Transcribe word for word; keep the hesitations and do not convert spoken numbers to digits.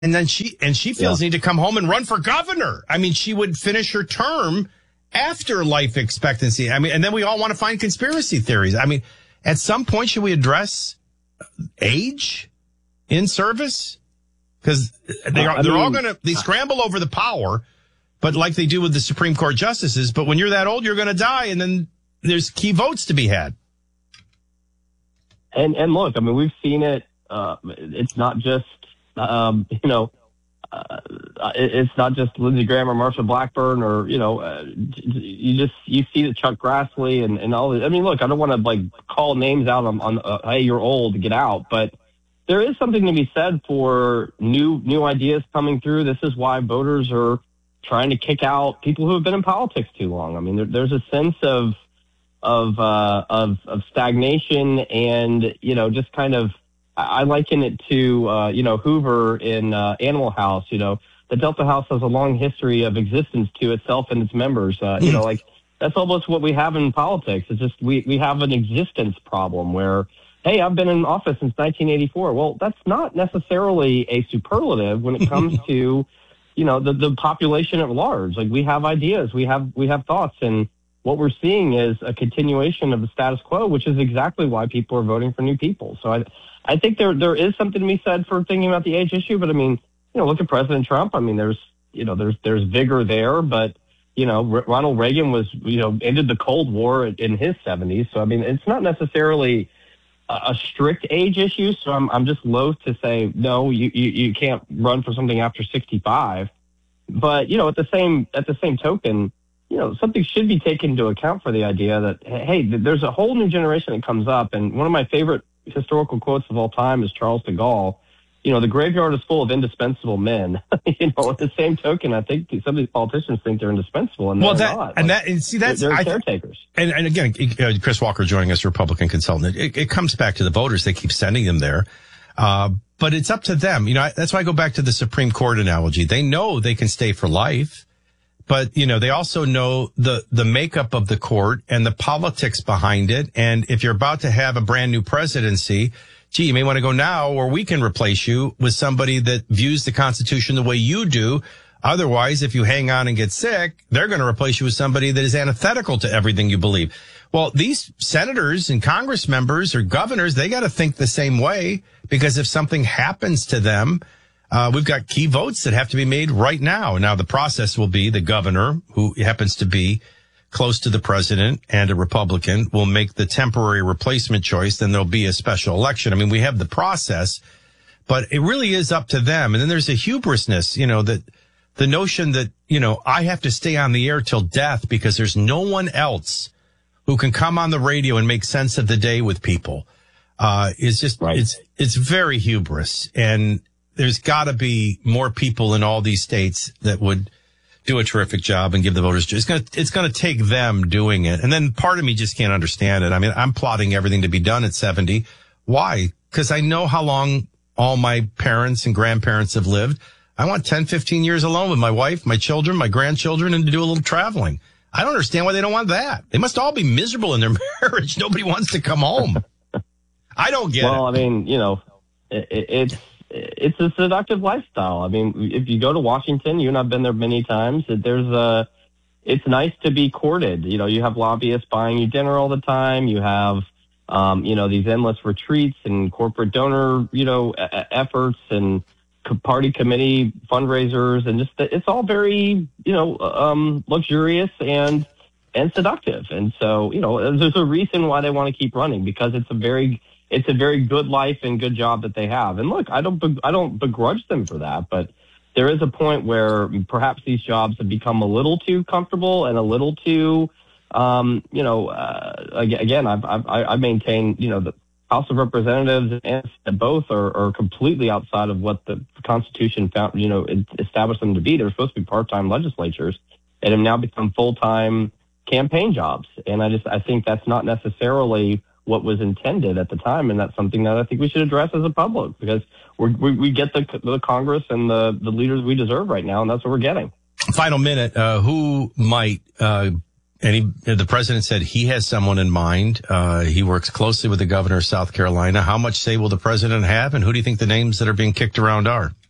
And then she and she feels yeah. need to come home and run for governor. I mean, she would finish her term after life expectancy. I mean, and then we all want to find conspiracy theories. I mean, at some point, should we address age in service? Because they are, they're all going to, they scramble over the power, but like they do with the Supreme Court justices. But when you're that old, you're going to die, and then there's key votes to be had. And and look, I mean, we've seen it. Uh, it's not just, um, you know, uh, it's not just Lindsey Graham or Marsha Blackburn or, you know, uh, you just, you see the Chuck Grassley and, and all this. I mean, look, I don't want to like call names out on, on uh, hey, you're old, get out. But there is something to be said for new, new ideas coming through. This is why voters are trying to kick out people who have been in politics too long. I mean, there, there's a sense of, of, uh, of, of stagnation and, you know, just kind of, I liken it to, uh, you know, Hoover in uh, Animal House. You know, the Delta House has a long history of existence to itself and its members. Uh, you know, like that's almost what we have in politics. It's just we, we have an existence problem where, hey, I've been in office since nineteen eighty-four. Well, that's not necessarily a superlative when it comes to, you know, the, the population at large. Like we have ideas, we have we have thoughts, and what we're seeing is a continuation of the status quo, which is exactly why people are voting for new people. So I, I think there there is something to be said for thinking about the age issue. But I mean, you know, look at President Trump. I mean, there's you know there's there's vigor there, but you know, R- Ronald Reagan was you know ended the Cold War in his seventies. So I mean, it's not necessarily a, a strict age issue. So I'm I'm just loath to say no, you, you you can't run for something after sixty-five. But you know, at the same at the same token, you know, something should be taken into account for the idea that, hey, there's a whole new generation that comes up. And one of my favorite historical quotes of all time is Charles de Gaulle. You know, the graveyard is full of indispensable men. you know, at the same token, I think some of these politicians think they're indispensable, and well, they're that, not. And like, that, and see, that's, they're, they're I, caretakers. And, and again, uh, Chris Walker joining us, Republican consultant. It, it comes back to the voters. They keep sending them there. Uh, but it's up to them. You know, I, that's why I go back to the Supreme Court analogy. They know they can stay for life. But, you know, they also know the, the makeup of the court and the politics behind it. And if you're about to have a brand new presidency, gee, you may want to go now, or we can replace you with somebody that views the Constitution the way you do. Otherwise, if you hang on and get sick, they're going to replace you with somebody that is antithetical to everything you believe. Well, these senators and Congress members or governors, they got to think the same way, because if something happens to them, Uh, we've got key votes that have to be made right now. Now, the process will be the governor, who happens to be close to the president and a Republican, will make the temporary replacement choice. Then there'll be a special election. I mean, we have the process, but it really is up to them. And then there's a hubrisness, you know, that the notion that, you know, I have to stay on the air till death because there's no one else who can come on the radio and make sense of the day with people, uh, is just, right. it's, it's very hubris. And there's got to be more people in all these states that would do a terrific job and give the voters. It's going to, it's going to take them doing it. And then part of me just can't understand it. I mean, I'm plotting everything to be done at seventy. Why? Because I know how long all my parents and grandparents have lived. I want ten, fifteen years alone with my wife, my children, my grandchildren, and to do a little traveling. I don't understand why they don't want that. They must all be miserable in their marriage. Nobody wants to come home. I don't get well, it. Well, I mean, you know, it, it's, It's a seductive lifestyle. I mean, if you go to Washington, you and I've been there many times. There's a, it's nice to be courted. You know, you have lobbyists buying you dinner all the time. You have, um, you know, these endless retreats and corporate donor, you know, efforts and party committee fundraisers, and just it's all very, you know, um, luxurious and and seductive. And so, you know, there's a reason why they want to keep running, because it's a very It's a very good life and good job that they have. And look, I don't, I don't begrudge them for that, but there is a point where perhaps these jobs have become a little too comfortable and a little too, um, you know, uh, again, I've, I've, I maintain, you know, the House of Representatives and both are, are completely outside of what the Constitution found, you know, established them to be. They're supposed to be part-time legislatures and have now become full-time campaign jobs. And I just, I think that's not necessarily what was intended at the time, and that's something that I think we should address as a public, because we're, we we get the the Congress and the the leaders we deserve right now, and that's what we're getting. Final minute. Uh, who might? Uh, any? The president said he has someone in mind. Uh, he works closely with the governor of South Carolina. How much say will the president have, and who do you think the names that are being kicked around are?